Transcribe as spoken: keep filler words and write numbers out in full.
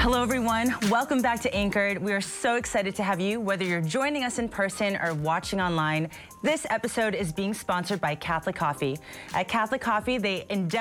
Hello, everyone. Welcome back to Anchored. We are so excited to have you, whether you're joining us in person or watching online. This episode is being sponsored by Catholic Coffee. At Catholic Coffee, they endeavor